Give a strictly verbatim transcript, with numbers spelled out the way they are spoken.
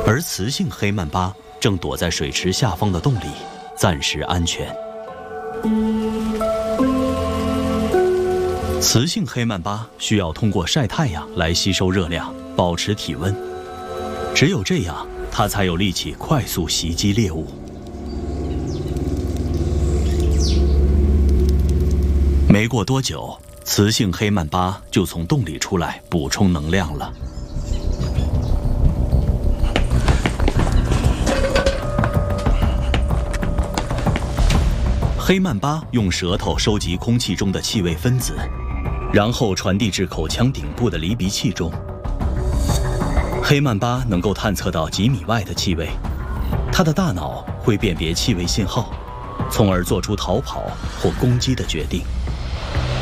而雌性黑曼巴正躲在水池下方的洞里，暂时安全。雌性黑曼巴需要通过晒太阳来吸收热量，保持体温，只有这样，它才有力气快速袭击猎物。没过多久，雌性黑曼巴就从洞里出来补充能量了。黑曼巴用舌头收集空气中的气味分子，然后传递至口腔顶部的离鼻器中。黑曼巴能够探测到几米外的气味，它的大脑会辨别气味信号，从而做出逃跑或攻击的决定。